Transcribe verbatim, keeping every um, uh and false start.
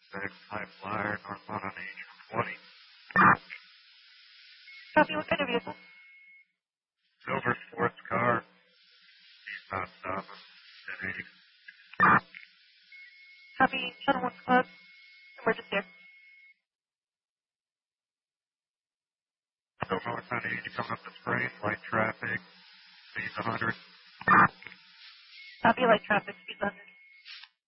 six, high flyer, northbound on H twenty. Copy, what kind of vehicle? Silver sports car. Eastbound stopping. ten eighty. Copy, Channel one Club. Emergency. So north on eighty coming up the spring, light traffic, speed one hundred. Copy, light traffic, speed one hundred.